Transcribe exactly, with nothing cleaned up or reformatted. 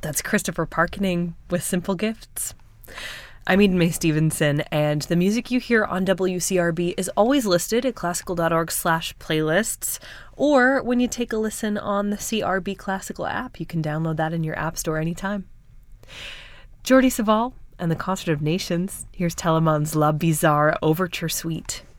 That's Christopher Parkening with Simple Gifts. I'm Eden May Stevenson, and the music you hear on W C R B is always listed at classical.org slash playlists, or when you take a listen on the C R B Classical app. You can download that in your app store anytime. Jordi Savall and the Concert of Nations. Here's Telemann's La Bizarre Overture Suite.